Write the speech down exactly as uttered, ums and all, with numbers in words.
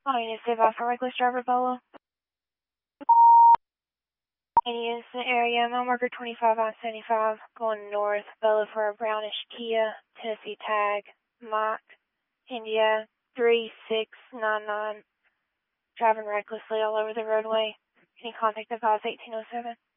Oh, you need to save off for reckless driver, Bella. Any incident area, mile marker twenty-five on seventy-five, going north, Bella for a brownish Kia, Tennessee tag, Mike, India, three six nine nine, driving recklessly all over the roadway. Can you contact advise eighteen oh seven?